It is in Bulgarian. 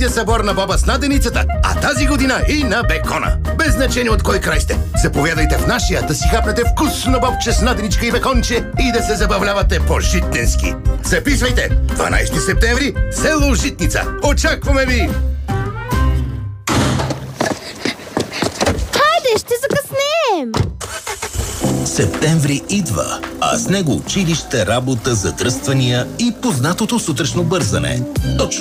най-големия събор на боба с наденицата, а тази година и на бекона. Без значение от кой край сте. Заповядайте в нашия да си хапнете вкусно бобче с наденичка и беконче и да се забавлявате по-житненски. Записвайте! 12 септември, село Житница. Очакваме ви! Хайде, ще закъснеем! Септември идва, а с него училище, работа, задръствания и познатото сутрешно бързане. Точно